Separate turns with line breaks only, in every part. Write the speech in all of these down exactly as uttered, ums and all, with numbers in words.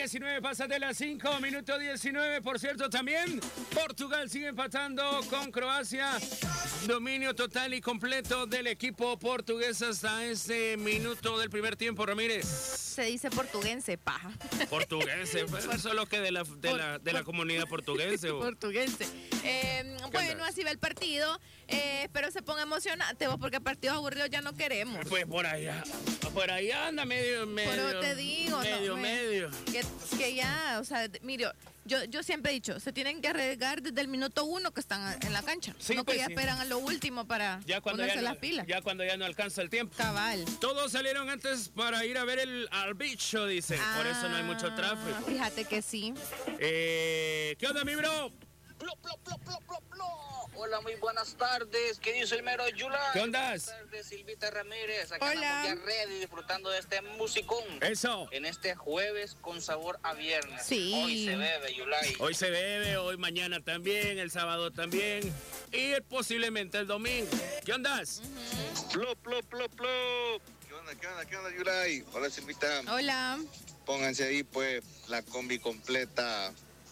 diecinueve, pasa de las cinco, minuto diecinueve. Por cierto, también Portugal sigue empatando con Croacia. Dominio total y completo del equipo portugués hasta este minuto del primer tiempo, Ramírez.
Se dice portuguense, paja.
Portuguense, pues, eso es lo que de la, de la, de la comunidad portuguense.
Portuguense. Eh, bueno, así va el partido. Eh, espero se ponga emocionante, vos, porque partidos aburridos ya no queremos.
Pues por allá, por ahí anda medio, medio.
Pero te digo,
medio,
no,
medio.
Que, que ya, o sea, mire, yo, yo siempre he dicho, se tienen que arriesgar desde el minuto uno que están en la cancha.
Sí,
no
pues,
que ya
sí.
esperan a lo último para
Ya cuando
ponerse
ya no,
las pilas.
Ya cuando ya no alcanza el tiempo.
Cabal.
Todos salieron antes para ir a ver el al bicho, dicen.
Ah,
por eso no hay mucho tráfico.
Fíjate que sí.
Eh, ¿Qué onda, mi bro?
Plo, plo, plo, plo, plo, plo. Hola, muy buenas tardes. ¿Qué dice el mero Yula?
¿Qué onda?
Buenas tardes, Silvita Ramírez. Acá
Hola.
andamos ya ready disfrutando de este musicón.
Eso.
En este jueves con sabor a viernes.
Sí.
Hoy se bebe, Yulai.
Hoy se bebe, hoy mañana también, el sábado también y posiblemente el domingo. ¿Qué ondas?
Plo, plo, plo, plo. ¿Qué onda, qué onda, qué onda, Yulai? Hola, Silvita.
Hola.
Pónganse ahí, pues, la combi completa.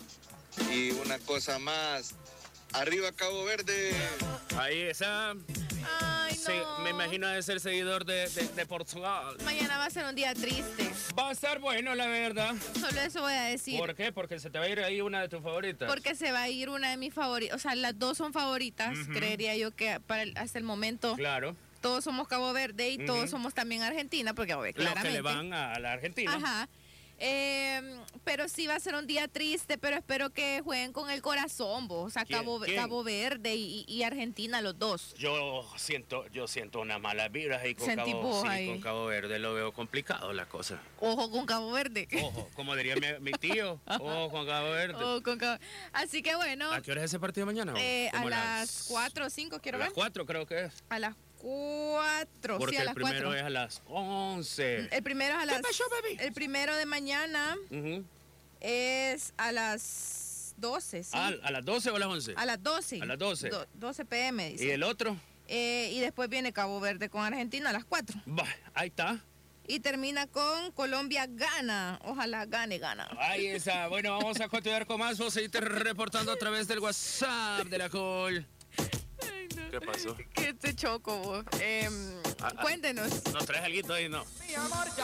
Y una cosa más. Arriba, Cabo Verde.
Ahí está.
Ay, no.
Sí, me imagino de ser seguidor de, de, de Portugal.
Mañana va a ser un día triste.
Va a estar bueno, la verdad.
Solo eso voy a decir.
¿Por qué? Porque se te va a ir ahí una de tus favoritas.
Porque se va a ir una de mis favoritas. O sea, las dos son favoritas.
Ujú.
Creería yo que para el- hasta el momento
Claro.
todos somos Cabo Verde y
Ujú.
todos somos también Argentina, porque obvio,
Los que
claramente.
le van a, a la Argentina.
Ajá. Eh, pero sí va a ser un día triste, pero espero que jueguen con el corazón, vos. O sea,
¿Quién?
Cabo,
¿Quién?
Cabo Verde y, y Argentina, los dos.
Yo siento, yo siento una mala vibra ahí con
Sentí
Cabo,
vos
sí,
ahí.
con Cabo Verde. Lo veo complicado la cosa.
Ojo con Cabo Verde.
Ojo, como diría mi, mi tío, ojo con Cabo Verde.
Ojo con Cabo- Así que bueno,
¿A qué hora es ese partido mañana?
eh, a
Como
las cuatro o cinco, quiero
A
ver.
las cuatro creo que es.
A las cuatro,
Porque
sí, a
el
las
primero
cuatro.
es a las once.
El primero es a las.
pasó, baby?
El primero de mañana
Ujú.
es a las doce, ¿sí?
Ah, ¿a las doce o a las once?
A las doce.
A las doce.
Do- doce pm, dice.
¿Y el otro?
Eh, y después viene Cabo Verde con Argentina a las cuatro.
Bah, ahí está.
Y termina con Colombia gana. Ojalá gane, gana.
Ahí está. Bueno, vamos a continuar con más. Vos seguiste reportando a través del WhatsApp de la Col. ¿Qué pasó?
Que te choco, vos. Em,
Ah, ah.
cuéntenos.
¿Nos traes algo ahí? No.